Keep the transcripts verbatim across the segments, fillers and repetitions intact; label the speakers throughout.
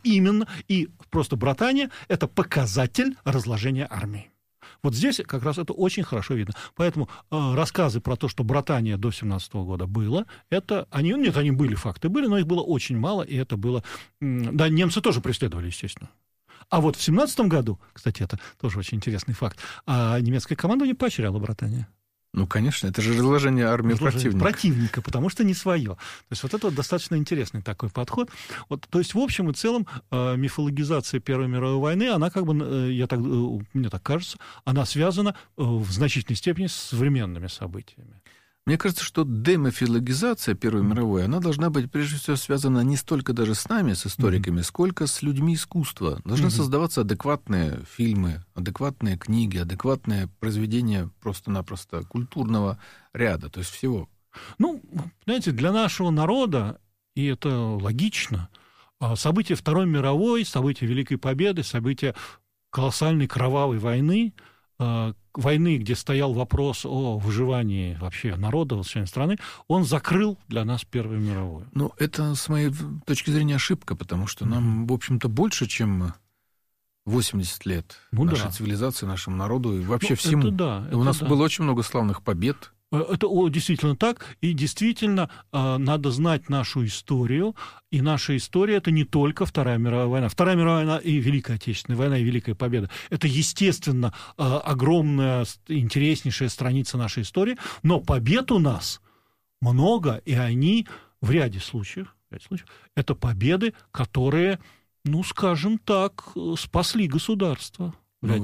Speaker 1: именно, и просто братание — это показатель разложения армии. Вот здесь как раз это очень хорошо видно. Поэтому э, рассказы про то, что братание до семнадцатого года было, это они, нет, они были, факты были, но их было очень мало, и это было... Да, немцы тоже преследовали, естественно. А вот в семнадцатом году, кстати, это тоже очень интересный факт, а немецкое командование поощряло братание.
Speaker 2: Ну, конечно, это же разложение армии
Speaker 1: разложение
Speaker 2: противника.
Speaker 1: противника, потому что не свое. То есть вот это вот достаточно интересный такой подход. Вот, то есть в общем и целом э, мифологизация Первой мировой войны, она как бы, э, я так, э, мне так кажется, она связана э, в значительной степени с современными событиями.
Speaker 2: Мне кажется, что демифологизация Первой мировой, она должна быть, прежде всего, связана не столько даже с нами, с историками, mm-hmm. сколько с людьми искусства. Должны mm-hmm. создаваться адекватные фильмы, адекватные книги, адекватные произведения просто-напросто культурного ряда, то есть всего.
Speaker 1: Ну, знаете, для нашего народа, и это логично, события Второй мировой, события Великой Победы, события колоссальной кровавой войны, войны, где стоял вопрос о выживании вообще народа, выживании страны, он закрыл для нас Первую мировую.
Speaker 2: Ну, это, с моей точки зрения, ошибка, потому что нам, в общем-то, больше, чем восемьдесят лет ну, нашей да. цивилизации, нашему народу и вообще ну, всему.
Speaker 1: Это да, это
Speaker 2: У нас
Speaker 1: да.
Speaker 2: было очень много славных побед.
Speaker 1: Это действительно так, и действительно э, надо знать нашу историю, и наша история — это не только Вторая мировая война. Вторая мировая война и Великая Отечественная война, и Великая Победа — это, естественно, э, огромная, интереснейшая страница нашей истории, но побед у нас много, и они в ряде случаев, в ряде случаев это победы, которые, ну, скажем так, спасли государство.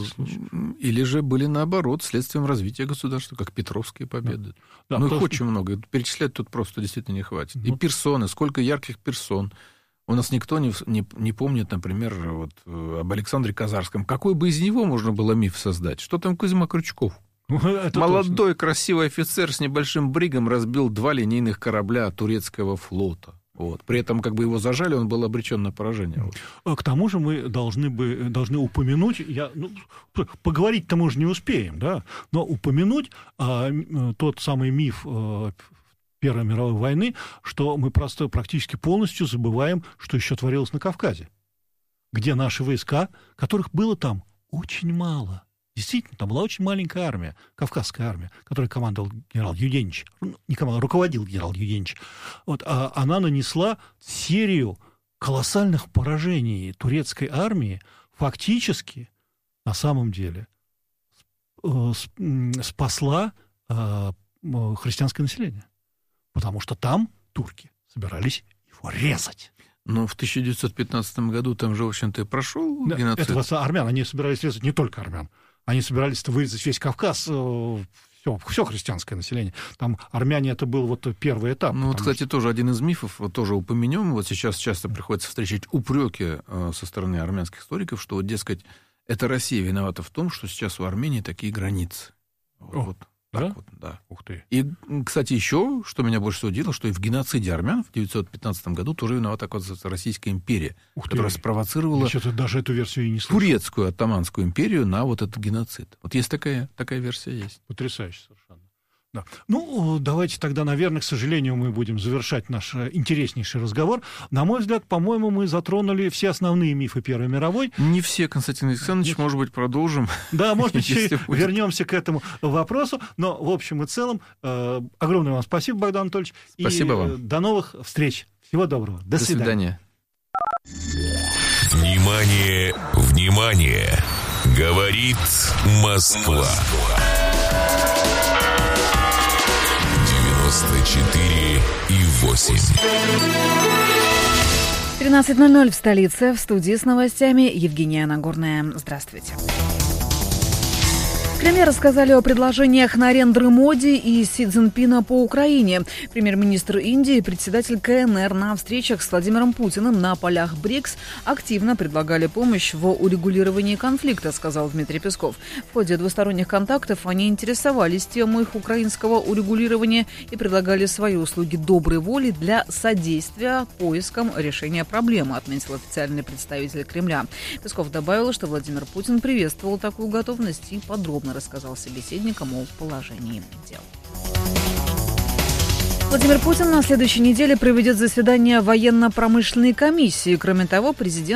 Speaker 2: Ну, или же были, наоборот, следствием развития государства, как Петровские победы. Да. Ну, да, их очень что... много. Перечислять тут просто действительно не хватит. Ну... И персоны, сколько ярких персон. У нас никто не, не, не помнит, например, вот, об Александре Казарском. Какой бы из него можно было миф создать? Что там Кузьма Крючков? Это молодой, точно. Красивый офицер с небольшим бригом разбил два линейных корабля турецкого флота. Вот. При этом, как бы его зажали, он был обречен на поражение.
Speaker 1: К тому же мы должны, бы, должны упомянуть, я, ну, поговорить-то мы уже не успеем, да, но упомянуть а, тот самый миф а, Первой мировой войны, что мы просто практически полностью забываем, что еще творилось на Кавказе, где наши войска, которых было там очень мало. Действительно, там была очень маленькая армия, Кавказская армия, которой командовал генерал Юденич, не командовал, руководил генерал Юденич. Вот, а она нанесла серию колоссальных поражений турецкой армии, фактически, на самом деле, спасла христианское население. Потому что там турки собирались его резать.
Speaker 2: Но в тысяча девятьсот пятнадцатом году там же, в общем-то, и прошел геноцид.
Speaker 1: Это армян, они собирались резать не только армян. Они собирались вырезать весь Кавказ, все, все христианское население. Там армяне — это был вот первый этап.
Speaker 2: Ну, вот, кстати,
Speaker 1: что...
Speaker 2: тоже один из мифов, вот тоже упомянем. Вот сейчас часто приходится встречать упреки со стороны армянских историков, что, вот, дескать, это Россия виновата в том, что сейчас у Армении такие границы.
Speaker 1: О,
Speaker 2: вот.
Speaker 1: Да?
Speaker 2: Вот, да.
Speaker 1: Ух ты.
Speaker 2: И, кстати, еще, что меня больше всего удивило, что и в геноциде армян в девятьсот пятнадцатом году тоже виновата, оказывается, Российская империя,
Speaker 1: Ух
Speaker 2: которая
Speaker 1: ты.
Speaker 2: спровоцировала
Speaker 1: Я что-то даже эту версию и не слышал.
Speaker 2: турецкую оттоманскую империю на вот этот геноцид. Вот есть такая, такая версия есть.
Speaker 1: Потрясающе совершенно. Да. Ну, давайте тогда, наверное, к сожалению, мы будем завершать наш интереснейший разговор. На мой взгляд, по-моему, мы затронули все основные мифы Первой мировой.
Speaker 2: Не все, Константин Александрович, Нет. может быть, продолжим.
Speaker 1: Да, может быть, еще вернемся к этому вопросу. Но, в общем и целом, э, огромное вам спасибо, Богдан Анатольевич.
Speaker 2: Спасибо
Speaker 1: и,
Speaker 2: вам.
Speaker 1: Э, до новых встреч. Всего доброго. До,
Speaker 2: до
Speaker 1: свидания.
Speaker 2: свидания.
Speaker 3: Внимание, внимание! Говорит Москва. девяносто четыре и восемь.
Speaker 4: тринадцать ноль ноль в столице. В студии с новостями Евгения Нагорная. Здравствуйте. В Кремле рассказали о предложениях Нарендры Моди и Си Цзиньпина по Украине. Премьер-министр Индии и председатель ка эн эр на встречах с Владимиром Путиным на полях БРИКС активно предлагали помощь в урегулировании конфликта, сказал Дмитрий Песков. В ходе двусторонних контактов они интересовались темой украинского урегулирования и предлагали свои услуги доброй воли для содействия поискам решения проблемы, отметил официальный представитель Кремля. Песков добавил, что Владимир Путин приветствовал такую готовность и подробно рассказал собеседникам о положении дел. Владимир Путин на следующей неделе проведет заседание военно-промышленной комиссии. Кроме того, президент